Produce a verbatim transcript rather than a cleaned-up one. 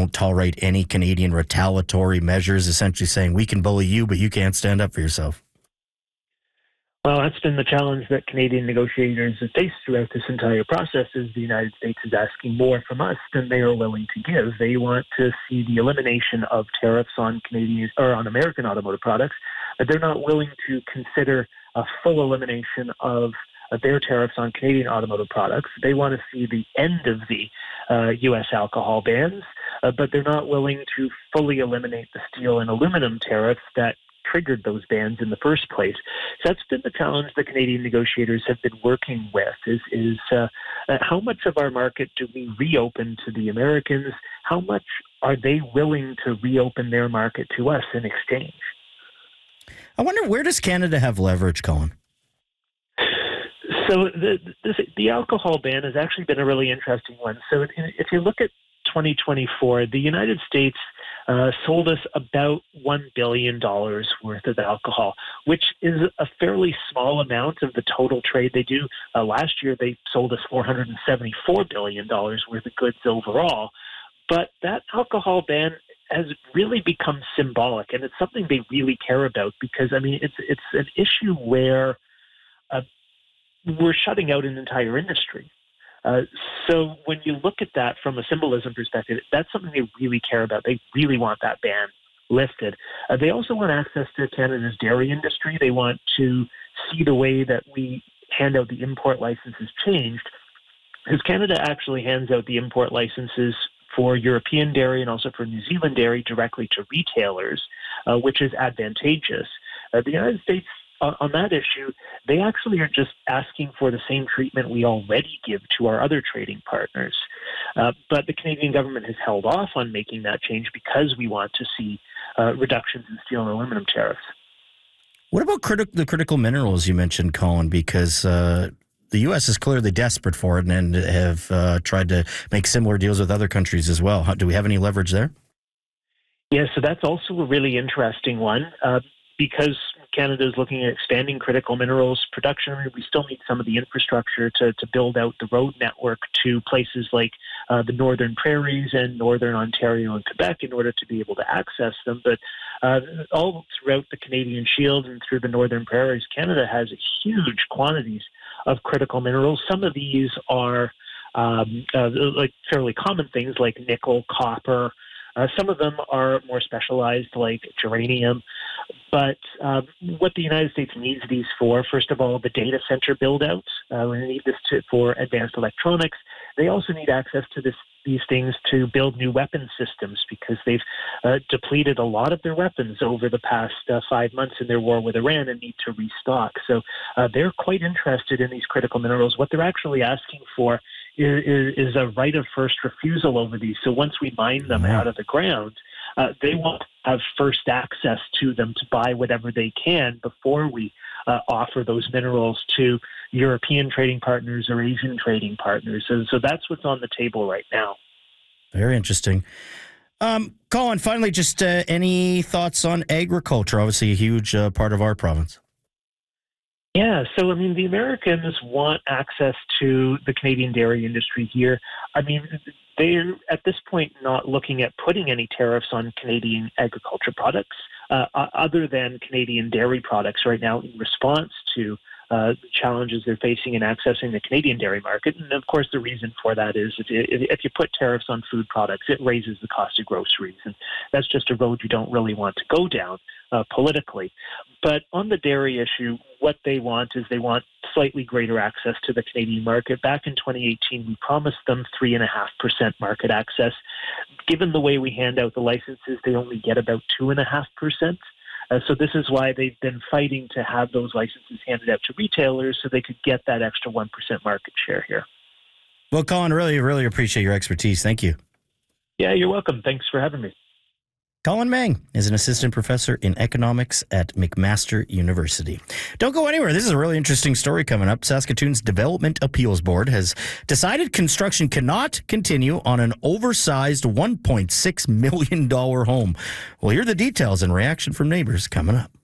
won't tolerate any Canadian retaliatory measures, essentially saying we can bully you, but you can't stand up for yourself. Well, that's been the challenge that Canadian negotiators have faced throughout this entire process. Is the United States is asking more from us than they are willing to give. They want to see the elimination of tariffs on Canadian or on American automotive products, but they're not willing to consider a full elimination of uh, their tariffs on Canadian automotive products. They want to see the end of the uh, U S alcohol bans, uh, but they're not willing to fully eliminate the steel and aluminum tariffs that triggered those bans in the first place. So that's been the challenge the Canadian negotiators have been working with, is, is uh, uh, how much of our market do we reopen to the Americans? How much are they willing to reopen their market to us in exchange? I wonder, where does Canada have leverage, Colin? So the, this, the alcohol ban has actually been a really interesting one. So if you look at twenty twenty-four, the United States uh, sold us about one billion dollars worth of alcohol, which is a fairly small amount of the total trade they do. Uh, last year, they sold us four hundred seventy-four billion dollars worth of goods overall. But that alcohol ban has really become symbolic, and it's something they really care about because, I mean, it's, it's an issue where uh, we're shutting out an entire industry. Uh, so when you look at that from a symbolism perspective, that's something they really care about. They really want that ban lifted. Uh, they also want access to Canada's dairy industry. They want to see the way that we hand out the import licenses changed, because Canada actually hands out the import licenses for European dairy and also for New Zealand dairy directly to retailers, uh, which is advantageous. Uh, the United States, on, on that issue, they actually are just asking for the same treatment we already give to our other trading partners. Uh, but the Canadian government has held off on making that change because we want to see uh, reductions in steel and aluminum tariffs. What about criti- the critical minerals you mentioned, Colin? Because uh, the U S is clearly desperate for it and have uh, tried to make similar deals with other countries as well. How, do we have any leverage there? Yeah, so that's also a really interesting one. Uh, because Canada is looking at expanding critical minerals production, we still need some of the infrastructure to, to build out the road network to places like uh, the Northern Prairies and Northern Ontario and Quebec in order to be able to access them. But uh, all throughout the Canadian Shield and through the Northern Prairies, Canada has huge quantities of critical minerals. Some of these are um, uh, like fairly common things like nickel, copper. Uh, some of them are more specialized, like germanium. But um, what the United States needs these for, first of all, the data center build-outs. Uh, we need this to, for advanced electronics. They also need access to this, these things to build new weapon systems because they've uh, depleted a lot of their weapons over the past uh, five months in their war with Iran and need to restock. So uh, they're quite interested in these critical minerals. What they're actually asking for is, is a right of first refusal over these. So once we mine them out of the ground, uh, they want to have first access to them to buy whatever they can before we uh, offer those minerals to European trading partners or Asian trading partners. So, so that's what's on the table right now. Very interesting. Um, Colin, finally, just uh, any thoughts on agriculture? Obviously a huge uh, part of our province. Yeah, so I mean, the Americans want access to the Canadian dairy industry here. I mean, they're at this point not looking at putting any tariffs on Canadian agriculture products uh, other than Canadian dairy products right now in response to uh, the challenges they're facing in accessing the Canadian dairy market. And of course, the reason for that is if you, if you put tariffs on food products, it raises the cost of groceries. And that's just a road you don't really want to go down uh, politically. But on the dairy issue, what they want is they want slightly greater access to the Canadian market. Back in twenty eighteen, we promised them three point five percent market access. Given the way we hand out the licenses, they only get about two point five percent. Uh, so this is why they've been fighting to have those licenses handed out to retailers so they could get that extra one percent market share here. Well, Colin, really, really appreciate your expertise. Thank you. Yeah, you're welcome. Thanks for having me. Colin Meng is an assistant professor in economics at McMaster University. Don't go anywhere. This is a really interesting story coming up. Saskatoon's Development Appeals Board has decided construction cannot continue on an oversized one point six million dollars home. We'll hear the details and reaction from neighbors coming up.